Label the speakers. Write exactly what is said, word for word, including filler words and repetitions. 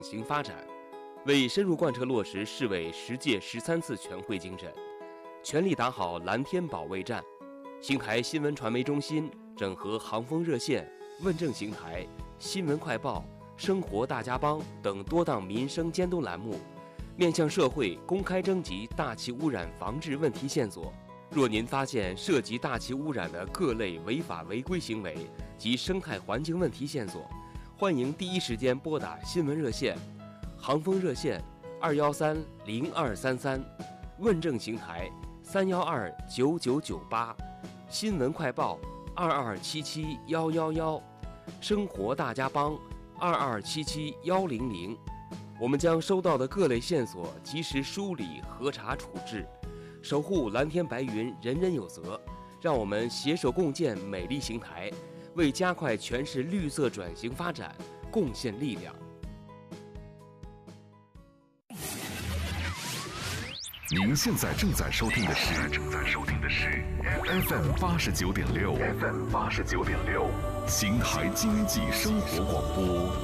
Speaker 1: 行发展，为深入贯彻落实市委十届十三次全会精神，全力打好蓝天保卫战。邢台新闻传媒中心整合航风热线、问政邢台、新闻快报、生活大家帮等多档民生监督栏目，面向社会公开征集大气污染防治问题线索。若您发现涉及大气污染的各类违法违规行为及生态环境问题线索，欢迎第一时间拨打新闻热线、航风热线二幺三零二三三，问政邢台三幺二九九九八，新闻快报二二七七幺幺幺，生活大家帮二二七七幺零零。我们将收到的各类线索及时梳理、核查、处置，守护蓝天白云，人人有责。让我们携手共建美丽邢台，为加快全市绿色转型发展贡献力量。
Speaker 2: 您现在正在收听的是正在收听的是 F M 八十九点六 F M 八十九点六，邢台经济生活广播。